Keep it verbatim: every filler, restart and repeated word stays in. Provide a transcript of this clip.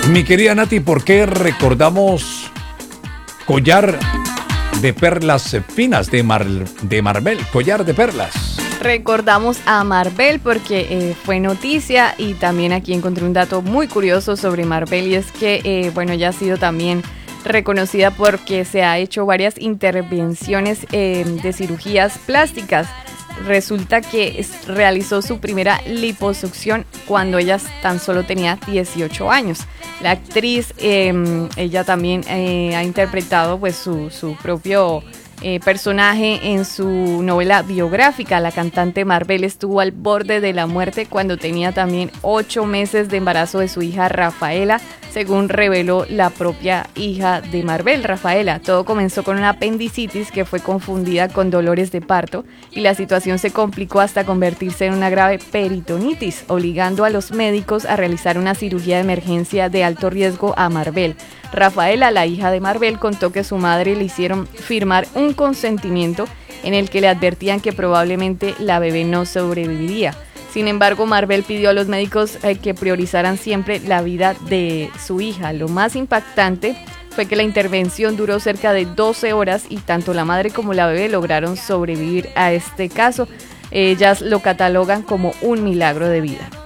Mi querida Nati, ¿por qué recordamos collar de perlas finas de, Mar, de Marvel? Collar de perlas. Recordamos a Marvel porque eh, fue noticia, y también aquí encontré un dato muy curioso sobre Marvel, y es que, eh, bueno, ella ha sido también reconocida porque se ha hecho varias intervenciones eh, de cirugías plásticas. Resulta que es, realizó su primera liposucción cuando ella tan solo tenía dieciocho años. La actriz, eh, ella también eh, ha interpretado pues su, su propio eh, personaje en su novela biográfica. La cantante Marvel estuvo al borde de la muerte cuando tenía también ocho meses de embarazo de su hija Rafaela, según reveló la propia hija de Marvel, Rafaela. Todo comenzó con una apendicitis que fue confundida con dolores de parto, y la situación se complicó hasta convertirse en una grave peritonitis, obligando a los médicos a realizar una cirugía de emergencia de alto riesgo a Marvel. Rafaela, la hija de Marvel, contó que su madre le hicieron firmar un consentimiento en el que le advertían que probablemente la bebé no sobreviviría. Sin embargo, Marvel pidió a los médicos eh, que priorizaran siempre la vida de su hija. Lo más impactante fue que la intervención duró cerca de doce horas y tanto la madre como la bebé lograron sobrevivir a este caso. Ellas lo catalogan como un milagro de vida.